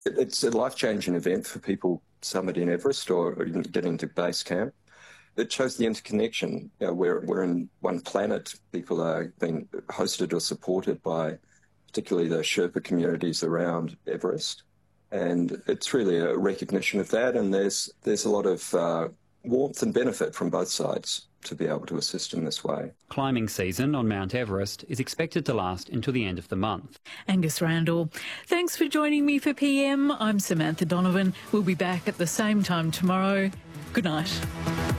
It's a life-changing event for people summiting Everest or even getting to base camp. It shows the interconnection. We're in one planet. People are being hosted or supported by particularly the Sherpa communities around Everest. And it's really a recognition of that. And there's a lot of warmth and benefit from both sides to be able to assist in this way. Climbing season on Mount Everest is expected to last until the end of the month. Angus Randall, thanks for joining me for PM. I'm Samantha Donovan. We'll be back at the same time tomorrow. Good night.